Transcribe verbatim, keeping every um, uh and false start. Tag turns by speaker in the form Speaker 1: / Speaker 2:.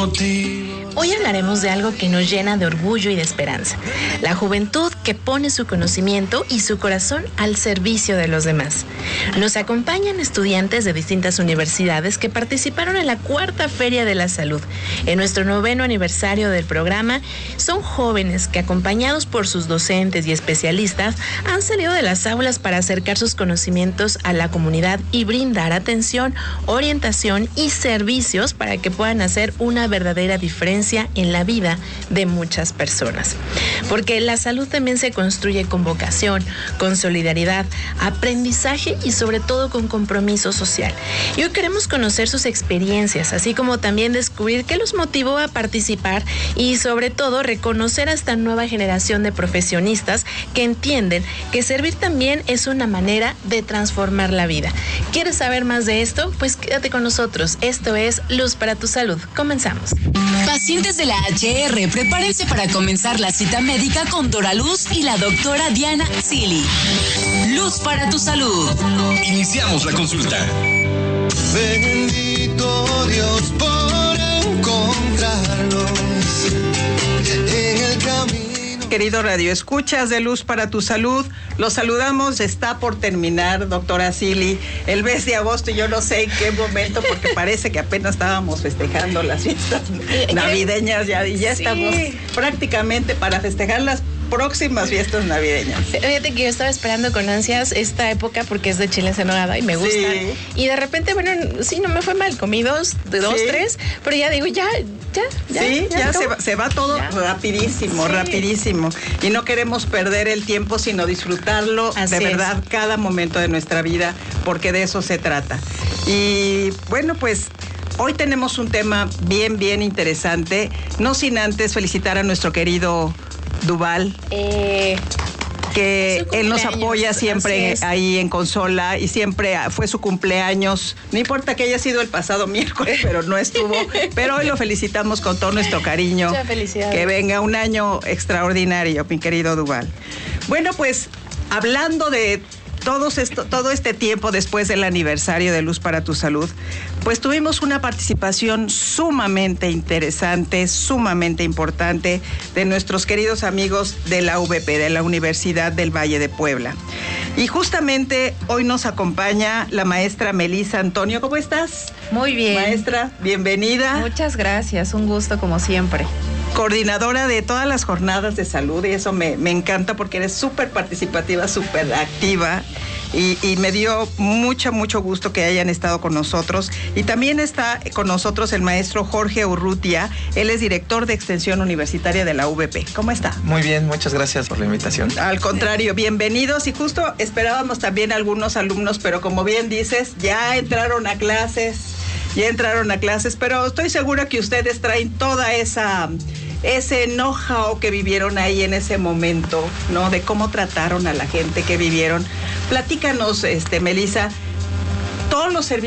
Speaker 1: Hoy hablaremos de algo que nos llena de orgullo y de esperanza. La juventud que pone su conocimiento y su corazón al servicio de los demás. Nos acompañan estudiantes de distintas universidades que participaron en la cuarta Feria de la Salud. En nuestro noveno aniversario del programa, son jóvenes que, acompañados por sus docentes y especialistas, han salido de las aulas para acercar sus conocimientos a la comunidad y brindar atención, orientación y servicios para que puedan hacer una verdadera diferencia en la vida de muchas personas. Porque la salud también se construye con vocación, con solidaridad, aprendizaje y sobre todo con compromiso social. Y hoy queremos conocer sus experiencias, así como también descubrir qué los motivó a participar y sobre todo reconocer a esta nueva generación de profesionistas que entienden que servir también es una manera de transformar la vida. ¿Quieres saber más de esto? Pues quédate con nosotros. Esto es Luz para tu Salud. Comenzamos.
Speaker 2: Pacientes de la H R, prepárense para comenzar la cita médica con Dora Luz y la doctora Diana Zili. Luz para tu salud.
Speaker 3: Iniciamos la consulta.
Speaker 4: Bendito Dios por encontrarlos en el camino.
Speaker 5: Querido Radio Escuchas de Luz para tu Salud, los saludamos, está por terminar, doctora Zili, el mes de agosto, y yo no sé en qué momento, porque parece que apenas estábamos festejando las fiestas navideñas ya, y ya estamos sí. prácticamente para festejar las próximas fiestas navideñas.
Speaker 1: Fíjate que yo estaba esperando con ansias esta época porque es de chiles en nogada y me gusta. Sí. Y de repente, bueno, sí, no me fue mal, comí dos, de dos, sí. tres, pero ya digo, ya, ya, ya.
Speaker 5: Sí, ya, ya se, va, se va todo ya. rapidísimo, sí. rapidísimo. Y no queremos perder el tiempo, sino disfrutarlo Así de verdad es. cada momento de nuestra vida, porque de eso se trata. Y bueno, pues hoy tenemos un tema bien, bien interesante, no sin antes felicitar a nuestro querido Duval, eh, que él nos apoya siempre ahí en consola y siempre fue su cumpleaños, no importa que haya sido el pasado miércoles, pero no estuvo, pero hoy lo felicitamos con todo nuestro cariño.
Speaker 1: Muchas felicidades.
Speaker 5: Que venga un año extraordinario, mi querido Duval. Bueno, pues hablando de Todos esto, todo este tiempo después del aniversario de Luz para tu Salud, pues tuvimos una participación sumamente interesante, sumamente importante de nuestros queridos amigos de la U V P, de la Universidad del Valle de Puebla. Y justamente hoy nos acompaña la maestra Melisa Antonio. ¿Cómo estás?
Speaker 6: Muy bien.
Speaker 5: Maestra, bienvenida.
Speaker 6: Muchas gracias, un gusto como siempre.
Speaker 5: Coordinadora de todas las jornadas de salud, y eso me, me encanta porque eres súper participativa, súper activa, y, y me dio mucho, mucho gusto que hayan estado con nosotros. Y también está con nosotros el maestro Jorge Urrutia, él es director de Extensión Universitaria de la U V P. ¿Cómo está?
Speaker 7: Muy bien, muchas gracias por la invitación.
Speaker 5: Al contrario, bienvenidos, y justo esperábamos también algunos alumnos, pero como bien dices, ya entraron a clases, ya entraron a clases, pero estoy segura que ustedes traen toda esa... ese know-how que vivieron ahí en ese momento, ¿no? De cómo trataron a la gente que vivieron. Platícanos, este, Melisa, todos los servicios